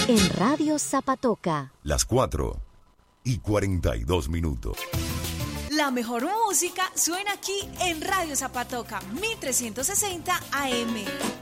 En Radio Zapatoca. Las 4:42. La mejor música suena aquí en Radio Zapatoca, 1360 AM.